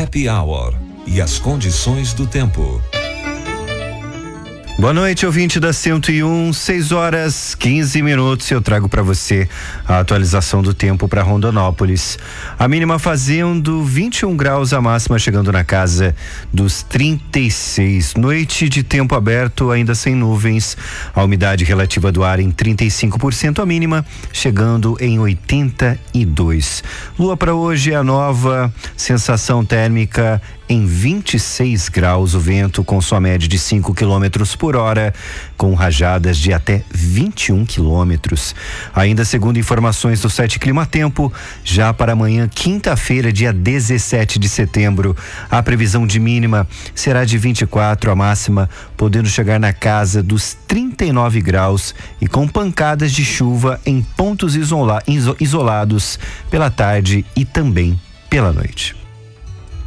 Happy Hour e as condições do tempo. Boa noite, ouvinte da 101, 6h15. Eu trago para você a atualização do tempo para Rondonópolis. A mínima fazendo 21 graus, a máxima chegando na casa dos 36. Noite de tempo aberto, ainda sem nuvens. A umidade relativa do ar em 35%, a mínima chegando em 82. Lua para hoje, a nova sensação térmica em 26 graus, o vento com sua média de 5 quilômetros por hora, com rajadas de até 21 quilômetros. Ainda segundo informações do site Climatempo, já para amanhã, quinta-feira, dia 17 de setembro, a previsão de mínima será de 24, a máxima podendo chegar na casa dos 39 graus e com pancadas de chuva em pontos isolados pela tarde e também pela noite.